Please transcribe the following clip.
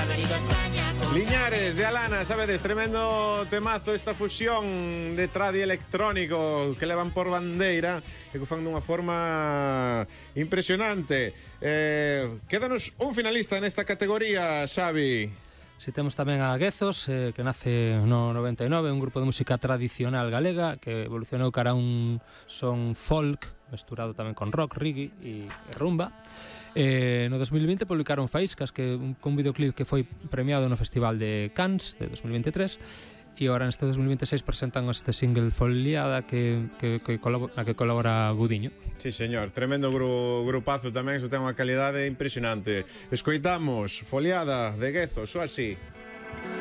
Liñares de Alana, sabedes, tremendo temazo esta fusión de tradi electrónico que levan por bandeira e que fan dunha forma impresionante. Quédanos un finalista nesta categoría, Xavi. Si temos tamén a Guezos, que nace no 99, un grupo de música tradicional galega que evolucionou cara a un son folk mesturado tamén con rock, reggae e rumba. No 2020 publicaron Faíscas, que un videoclip que foi premiado no Festival de Cannes de 2023, e agora neste 2026 presentan este single Foliada na que colabora Gudiño. Sí, señor, tremendo grupazo tamén, iso ten unha calidade impresionante. Escoitamos Foliada de Guezos, ou así.